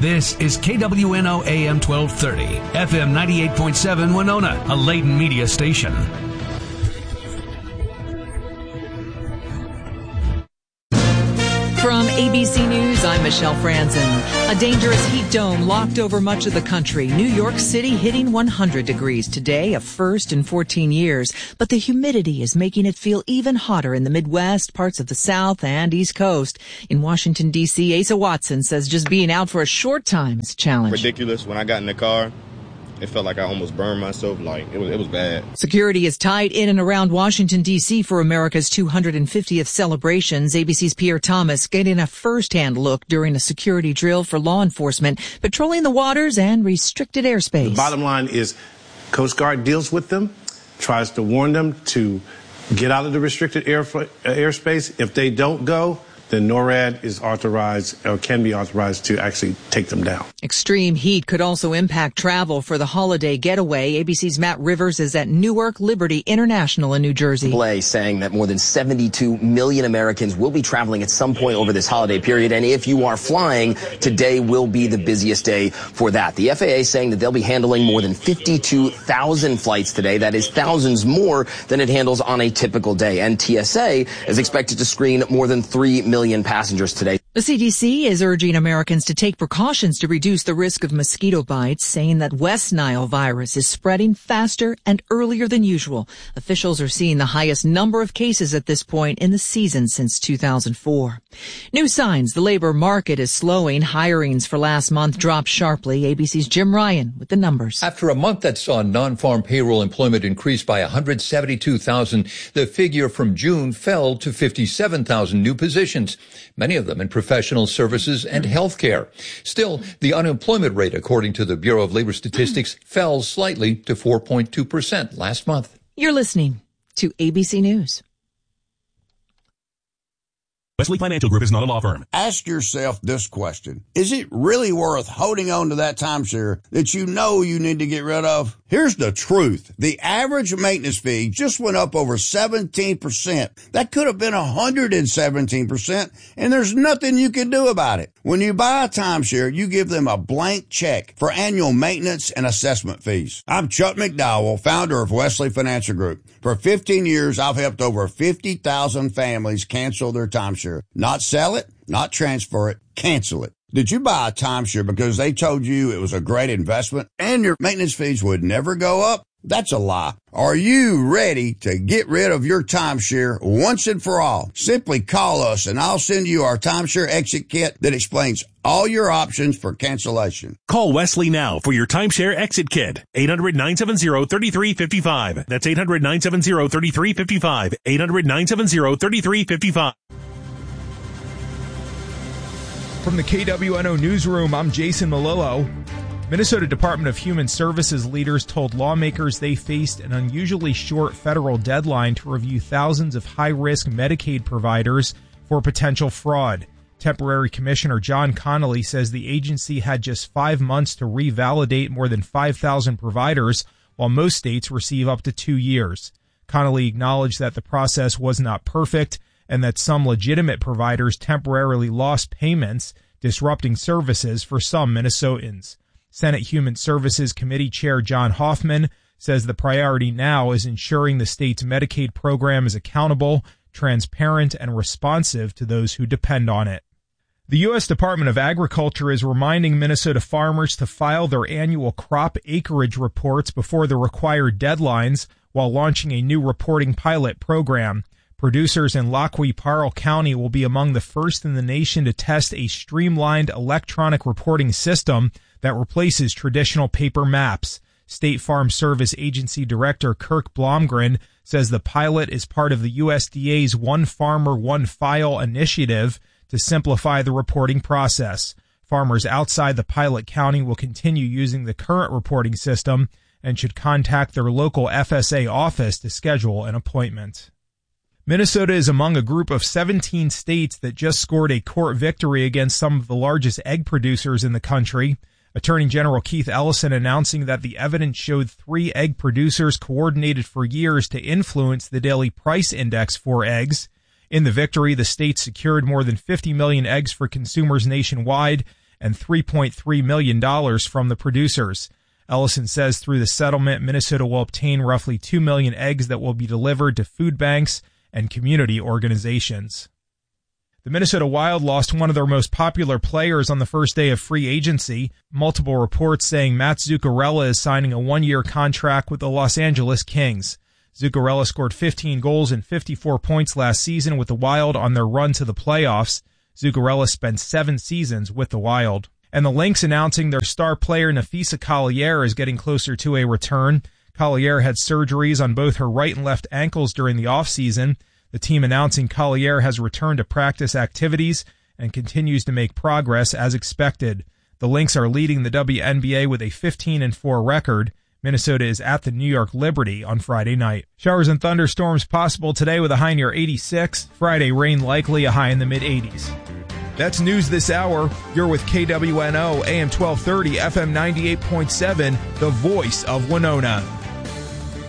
This is KWNO AM 1230, FM 98.7 Winona, a Layton media station. From ABC News, I'm Michelle Franzen. A dangerous heat dome locked over much of the country. New York City hitting 100 degrees today, a first in 14 years. But the humidity is making it feel even hotter in the Midwest, parts of the South and East Coast. In Washington, D.C., Asa Watson says just being out for a short time is a challenge. Ridiculous. When I got in the car, it felt like I almost burned myself. Like, it was bad. Security is tight in and around Washington, D.C. for America's 250th celebrations. ABC's Pierre Thomas getting a first-hand look during a security drill for law enforcement, patrolling the waters and restricted airspace. The bottom line is Coast Guard deals with them, tries to warn them to get out of the restricted airspace. If they don't go, then NORAD is authorized or can be authorized to actually take them down. Extreme heat could also impact travel for the holiday getaway. ABC's Matt Rivers is at Newark Liberty International in New Jersey. Blay saying that more than 72 million Americans will be traveling at some point over this holiday period. And if you are flying, today will be the busiest day for that. The FAA saying that they'll be handling more than 52,000 flights today. That is thousands more than it handles on a typical day. And TSA is expected to screen more than 3 million passengers today. The CDC is urging Americans to take precautions to reduce the risk of mosquito bites, saying that West Nile virus is spreading faster and earlier than usual. Officials are seeing the highest number of cases at this point in the season since 2004. New signs the labor market is slowing. Hirings for last month dropped sharply. ABC's Jim Ryan with the numbers. After a month that saw non-farm payroll employment increase by 172,000, the figure from June fell to 57,000 new positions, many of them in professional services and healthcare. Still, the unemployment rate, according to the Bureau of Labor Statistics, fell slightly to 4.2% last month. You're listening to ABC News. Wesley Financial Group is not a law firm. Ask yourself this question. Is it really worth holding on to that timeshare that you know you need to get rid of? Here's the truth. The average maintenance fee just went up over 17%. That could have been 117%, and there's nothing you can do about it. When you buy a timeshare, you give them a blank check for annual maintenance and assessment fees. I'm Chuck McDowell, founder of Wesley Financial Group. For 15 years, I've helped over 50,000 families cancel their timeshare. Not sell it, not transfer it, cancel it. Did you buy a timeshare because they told you it was a great investment and your maintenance fees would never go up? That's a lie. Are you ready to get rid of your timeshare once and for all? Simply call us and I'll send you our timeshare exit kit that explains all your options for cancellation. Call Wesley now for your timeshare exit kit. 800-970-3355. That's 800-970-3355. 800-970-3355. From the KWNO Newsroom, I'm Jason Malillo. Minnesota Department of Human Services leaders told lawmakers they faced an unusually short federal deadline to review thousands of high-risk Medicaid providers for potential fraud. Temporary Commissioner John Connolly says the agency had just 5 months to revalidate more than 5,000 providers, while most states receive up to 2 years. Connolly acknowledged that the process was not perfect and that some legitimate providers temporarily lost payments, disrupting services for some Minnesotans. Senate Human Services Committee Chair John Hoffman says the priority now is ensuring the state's Medicaid program is accountable, transparent, and responsive to those who depend on it. The U.S. Department of Agriculture is reminding Minnesota farmers to file their annual crop acreage reports before the required deadlines while launching a new reporting pilot program. Producers in Lac-Qui-Parle County will be among the first in the nation to test a streamlined electronic reporting system that replaces traditional paper maps. State Farm Service Agency Director Kirk Blomgren says the pilot is part of the USDA's One Farmer, One File initiative to simplify the reporting process. Farmers outside the pilot county will continue using the current reporting system and should contact their local FSA office to schedule an appointment. Minnesota is among a group of 17 states that just scored a court victory against some of the largest egg producers in the country. Attorney General Keith Ellison announcing that the evidence showed 3 egg producers coordinated for years to influence the daily price index for eggs. In the victory, the state secured more than 50 million eggs for consumers nationwide and $3.3 million from the producers. Ellison says through the settlement, Minnesota will obtain roughly 2 million eggs that will be delivered to food banks and community organizations. The Minnesota Wild lost one of their most popular players on the first day of free agency. Multiple reports saying Matt Zuccarello is signing a one-year contract with the Los Angeles Kings. Zuccarello scored 15 goals and 54 points last season with the Wild on their run to the playoffs. Zuccarello spent 7 seasons with the Wild. And the Lynx announcing their star player Napheesa Collier is getting closer to a return. Collier had surgeries on both her right and left ankles during the offseason. The team announcing Collier has returned to practice activities and continues to make progress as expected. The Lynx are leading the WNBA with a 15-4 record. Minnesota is at the New York Liberty on Friday night. Showers and thunderstorms possible today with a high near 86. Friday, rain likely, a high in the mid-80s. That's news this hour. You're with KWNO, AM 1230, FM 98.7, the voice of Winona.